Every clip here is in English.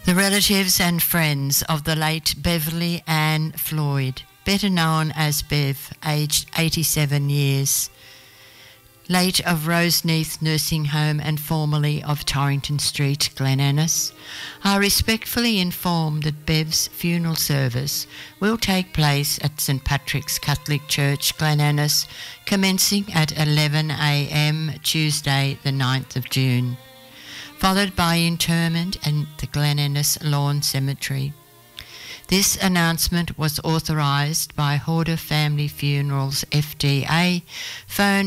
The relatives and friends of the late Beverly Ann Floyd, better known as Bev, aged 87 years, late of Roseneath Nursing Home and formerly of Torrington Street, Glen Annis, are respectfully informed that Bev's funeral service will take place at St Patrick's Catholic Church, Glen Annis, commencing at 11 a.m. Tuesday the 9th of June, followed by interment in the Glen Annis Lawn Cemetery. This announcement was authorised by Horder Family Funerals FDA, phone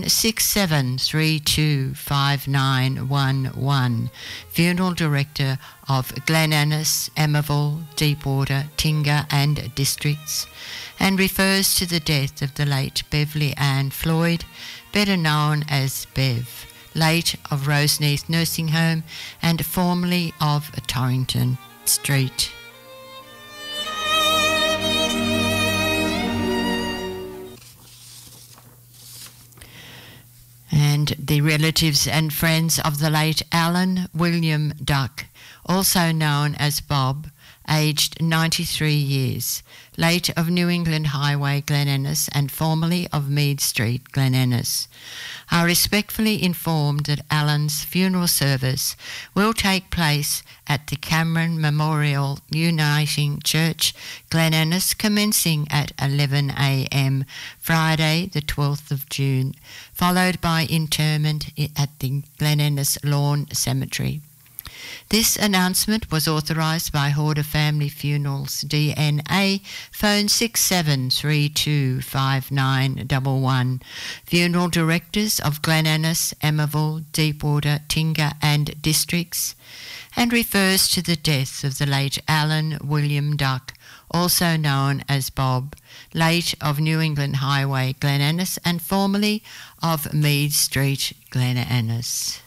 67325911, Funeral Director of Glen Annis, Emerville, Deepwater, Tingha and Districts, and refers to the death of the late Beverly Ann Floyd, better known as Bev, late of Roseneath Nursing Home and formerly of Torrington Street. And the relatives and friends of the late Alan William Duck, also known as Bob, aged 93 years, late of New England Highway, Glen Annis, and formerly of Mead Street, Glen Annis, are respectfully informed that Alan's funeral service will take place at the Cameron Memorial Uniting Church, Glen Annis, commencing at 11 a.m. Friday the 12th of June, followed by interment at the Glen Annis Lawn Cemetery. This announcement was authorised by Horder Family Funerals DNA, phone 67325911, Funeral Directors of Glen Annis, Emerville, Deepwater, Tingha and Districts, and refers to the death of the late Alan William Duck, also known as Bob, late of New England Highway, Glen Annis, and formerly of Mead Street, Glen Annis.